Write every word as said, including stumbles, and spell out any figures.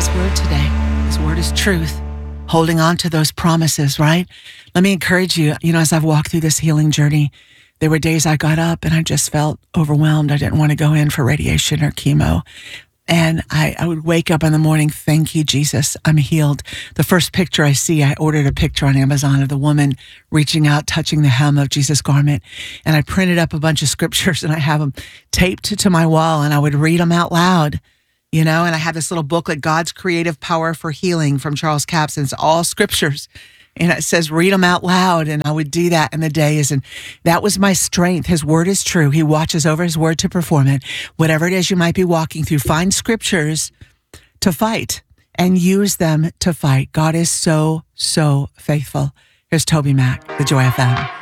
His word today. His word is truth. Holding on to those promises, right? Let me encourage you, you know, as I've walked through this healing journey, there were days I got up and I just felt overwhelmed. I didn't want to go in for radiation or chemo. And I, I would wake up in the morning, thank you, Jesus, I'm healed. The first picture I see, I ordered a picture on Amazon of the woman reaching out, touching the hem of Jesus' garment. And I printed up a bunch of scriptures and I have them taped to my wall and I would read them out loud, you know, and I have this little booklet, God's Creative Power for Healing from Charles Capps, and it's all scriptures. And it says, read them out loud. And I would do that in the days. And that was my strength. His word is true. He watches over his word to perform it. Whatever it is you might be walking through, find scriptures to fight and use them to fight. God is so, so faithful. Here's Toby Mac, the Joy F M.